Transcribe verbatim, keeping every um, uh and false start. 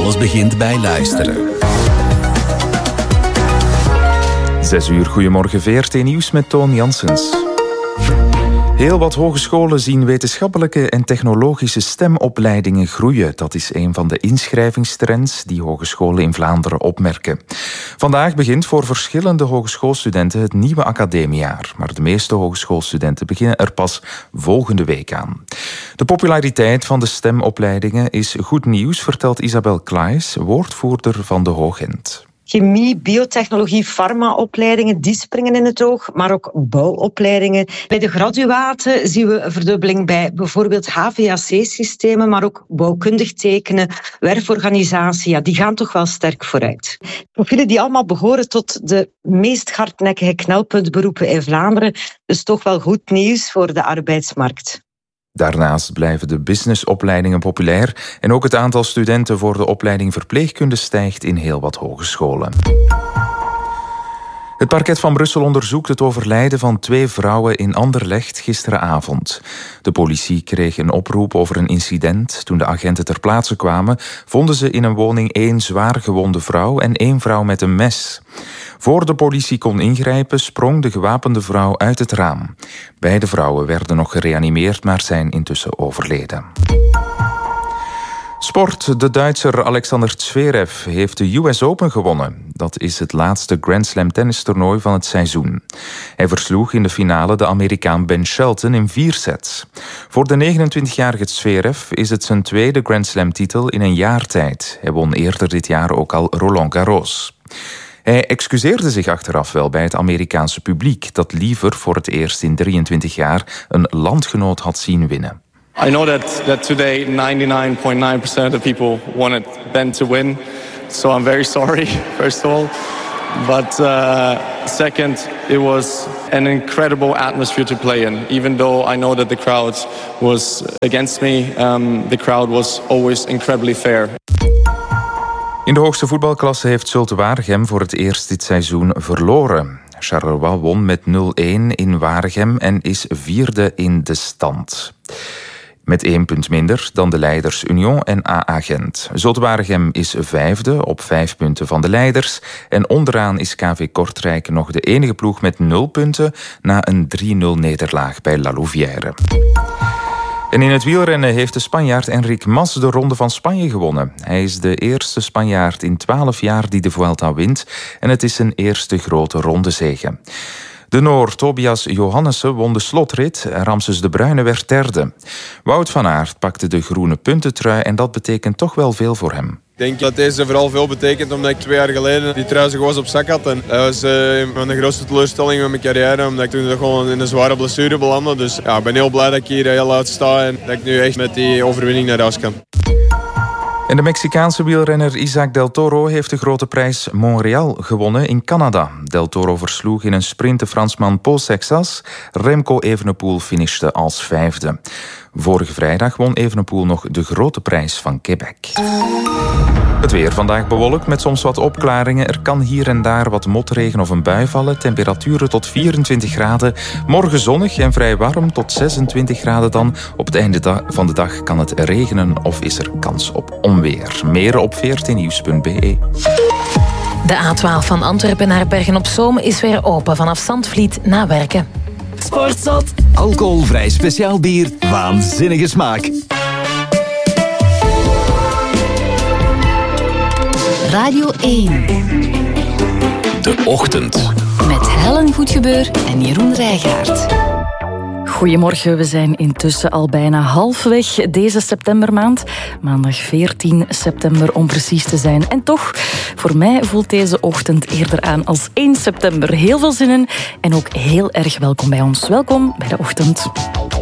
Alles begint bij luisteren. Zes uur, goedemorgen, V R T Nieuws met Toon Janssens. Heel wat hogescholen zien wetenschappelijke en technologische stemopleidingen groeien. Dat is een van de inschrijvingstrends die hogescholen in Vlaanderen opmerken. Vandaag begint voor verschillende hogeschoolstudenten het nieuwe academiejaar. Maar de meeste hogeschoolstudenten beginnen er pas volgende week aan. De populariteit van de stemopleidingen is goed nieuws, vertelt Isabel Klaes, woordvoerder van de Hoogent. Chemie, biotechnologie, farma-opleidingen, die springen in het oog, maar ook bouwopleidingen. Bij de graduaten zien we een verdubbeling bij bijvoorbeeld H V A C-systemen, maar ook bouwkundig tekenen, werforganisatie, ja, die gaan toch wel sterk vooruit. Profielen die allemaal behoren tot de meest hardnekkige knelpuntberoepen in Vlaanderen, dus toch wel goed nieuws voor de arbeidsmarkt. Daarnaast blijven de businessopleidingen populair en ook het aantal studenten voor de opleiding verpleegkunde stijgt in heel wat hogescholen. Het parket van Brussel onderzoekt het overlijden van twee vrouwen in Anderlecht gisteravond. De politie kreeg een oproep over een incident. Toen de agenten ter plaatse kwamen, vonden ze in een woning één zwaar gewonde vrouw en één vrouw met een mes. Voor de politie kon ingrijpen, sprong de gewapende vrouw uit het raam. Beide vrouwen werden nog gereanimeerd, maar zijn intussen overleden. Sport. De Duitser Alexander Zverev heeft de U S Open gewonnen. Dat is het laatste Grand Slam tennistoernooi van het seizoen. Hij versloeg in de finale de Amerikaan Ben Shelton in vier sets. Voor de negenentwintigjarige Zverev is het zijn tweede Grand Slam titel in een jaar tijd. Hij won eerder dit jaar ook al Roland Garros. Hij excuseerde zich achteraf wel bij het Amerikaanse publiek, dat liever voor het eerst in drieëntwintig jaar een landgenoot had zien winnen. I know that, that today ninety-nine point nine percent of the people wanted Ben to win. So I'm very sorry, first of all. But uh, second, it was an incredible atmosphere to play in. Even though I know that the crowd was against me, um, the crowd was always incredibly fair. In de hoogste voetbalklasse heeft Zulte Waregem voor het eerst dit seizoen verloren. Charleroi won met nul-een in Waregem en is vierde in de stand. Met één punt minder dan de leiders Union en A A Gent. Zulte Waregem is vijfde op vijf punten van de leiders. En onderaan is K V Kortrijk nog de enige ploeg met nul punten na een drie-nul nederlaag bij La Louvière. En in het wielrennen heeft de Spanjaard Enric Mas de Ronde van Spanje gewonnen. Hij is de eerste Spanjaard in twaalf jaar die de Vuelta wint en het is zijn eerste grote rondezege. De Noor Tobias Johannessen won de slotrit, Ramses de Bruyne werd derde. Wout van Aert pakte de groene puntentrui en dat betekent toch wel veel voor hem. Ik denk dat deze vooral veel betekent omdat ik twee jaar geleden die trui zo op zak had. En dat was uh, mijn grootste teleurstelling met mijn carrière, omdat ik toen gewoon in een zware blessure belandde. Dus ja, ik ben heel blij dat ik hier heel uit sta en dat ik nu echt met die overwinning naar huis kan. En de Mexicaanse wielrenner Isaac Del Toro heeft de grote prijs Montreal gewonnen in Canada. Del Toro versloeg in een sprint de Fransman Paul Sexas. Remco Evenepoel finishte als vijfde. Vorige vrijdag won Evenepoel nog de grote prijs van Quebec. Het weer vandaag bewolkt met soms wat opklaringen. Er kan hier en daar wat motregen of een bui vallen. Temperaturen tot vierentwintig graden. Morgen zonnig en vrij warm tot zesentwintig graden dan. Op het einde van de dag kan het regenen of is er kans op onweer. Meer op v r t nieuws punt b e. De A twaalf van Antwerpen naar Bergen-op-Zoom is weer open vanaf Zandvliet na Werken. Sportzot. Alcoholvrij speciaal bier. Waanzinnige smaak. Radio één. De Ochtend. Met Helen Goedgebeur en Jeroen Rijgaard. Goedemorgen, we zijn intussen al bijna halfweg deze septembermaand. Maandag veertien september om precies te zijn. En toch, voor mij voelt deze ochtend eerder aan als één september. Heel veel zin in en ook heel erg welkom bij ons. Welkom bij De Ochtend.